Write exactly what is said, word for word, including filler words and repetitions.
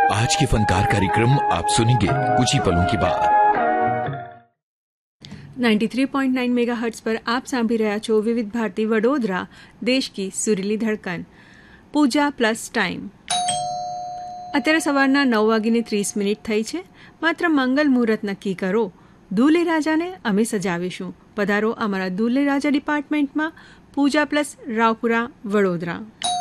आज के फनकार कार्यक्रम आप सुनेंगे कुछ ही पलों की बात। નાઇન્ટી પોઈન્ટ નાઇન મેગાહર્ટ્ઝ પર આપ સાંભળી રહ્યા છો વિવિધ ભારતી વડોદરા, દેશ કી સુરીલી ધડકન, પૂજા પ્લસ ટાઈમ। અત્યારે સવારના નવ વાગીને ત્રીસ મિનિટ થઈ છે। માત્ર મંગલ મુહૂર્ત નક્કી કરો, દુલ્હે રાજાને અમે સજાવીશું। પધારો અમારા દુલ્હે રાજા ડિપાર્ટમેન્ટમાં, પૂજા પ્લસ રાવપુરા વડોદરા।